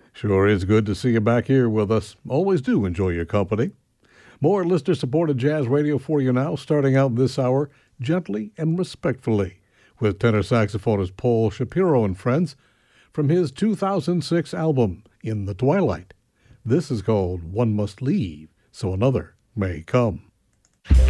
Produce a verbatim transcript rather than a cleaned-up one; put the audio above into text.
Sure is good to see you back here with us. Always do enjoy your company. More listener-supported jazz radio for you now, starting out this hour gently and respectfully with tenor saxophonist Paul Shapiro and friends from his two thousand six album, In the Twilight. This is called One Must Leave So Another May Come.